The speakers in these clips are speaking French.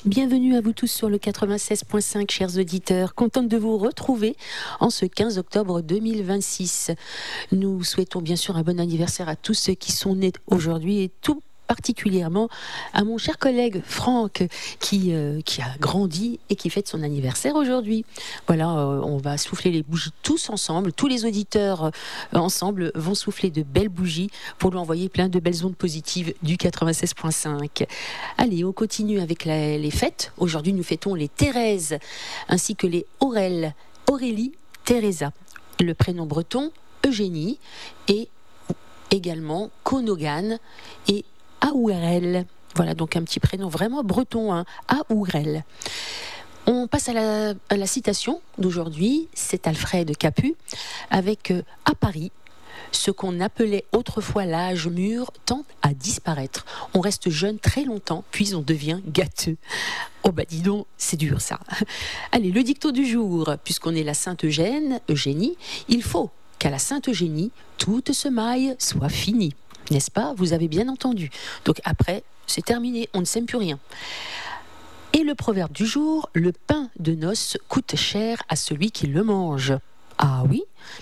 Bienvenue à vous tous sur le 96.5, chers auditeurs. Contente de vous retrouver en ce 15 octobre 2026. Nous souhaitons bien sûr un bon anniversaire à tous ceux qui sont nés aujourd'hui et tout particulièrement à mon cher collègue Franck qui a grandi et qui fête son anniversaire aujourd'hui. Voilà, on va souffler les bougies tous ensemble, tous les auditeurs ensemble vont souffler de belles bougies pour lui envoyer plein de belles ondes positives du 96.5. Allez, on continue avec les fêtes. Aujourd'hui, nous fêtons les Thérèse ainsi que les Aurélie, Teresa. Le prénom breton, Eugénie, et également Konogan et Aourel. Voilà, donc un petit prénom vraiment breton, hein, Aourel. On passe à la citation d'aujourd'hui. C'est Alfred Capu avec à Paris, ce qu'on appelait autrefois l'âge mûr tend à disparaître. On reste jeune très longtemps, puis on devient gâteux. Oh bah dis donc, c'est dur ça. Allez, le dicton du jour. Puisqu'on est la Sainte Eugénie, il faut qu'à la Sainte Eugénie, toute semaille soit finie. N'est-ce pas? Vous avez bien entendu. Donc après, c'est terminé, on ne sème plus rien. Et le proverbe du jour, le pain de noces coûte cher à celui qui le mange. Ah oui?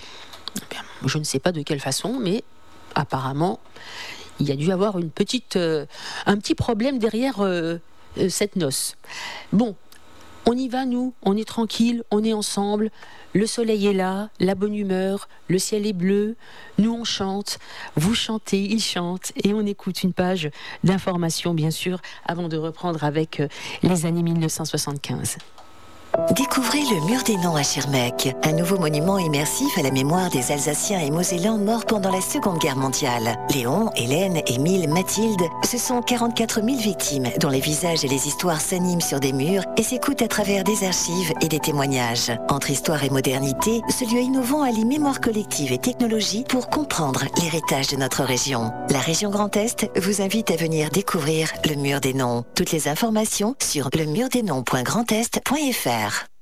Je ne sais pas de quelle façon, mais apparemment, il y a dû avoir un petit problème derrière cette noce. Bon, on y va, nous, on est tranquille, on est ensemble, le soleil est là, la bonne humeur, le ciel est bleu, nous on chante, vous chantez, il chante, et on écoute une page d'information, bien sûr, avant de reprendre avec les années 1975. Découvrez le Mur des Noms à Schirmeck, un nouveau monument immersif à la mémoire des Alsaciens et Mosellans morts pendant la Seconde Guerre mondiale. Léon, Hélène, Émile, Mathilde, ce sont 44 000 victimes dont les visages et les histoires s'animent sur des murs et s'écoutent à travers des archives et des témoignages. Entre histoire et modernité, ce lieu innovant allie mémoire collective et technologie pour comprendre l'héritage de notre région. La région Grand Est vous invite à venir découvrir le Mur des Noms. Toutes les informations sur lemurdesnoms.grandest.fr.